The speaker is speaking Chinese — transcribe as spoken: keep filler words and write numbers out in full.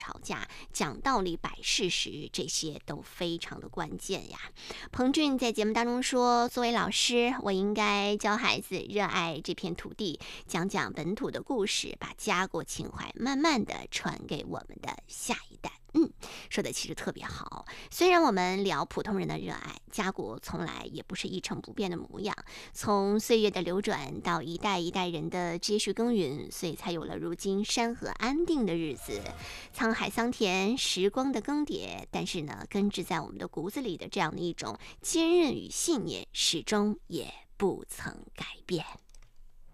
吵架，讲道理、摆事实，这些都非常的关键呀。彭俊在节目当中说，作为老师，我应该教孩子热爱这片土地，讲讲本土的故事，把家国情怀慢慢的传给我们的下一代。嗯，说的其实特别好。虽然我们聊普通人的热爱，家国从来也不是一成不变的模样，从岁月的流转到一代一代人的接续耕耘，所以才有了如今山河安定的日子。沧海桑田，时光的更迭，但是呢，根植在我们的骨子里的这样的一种坚韧与信念，始终也不曾改变。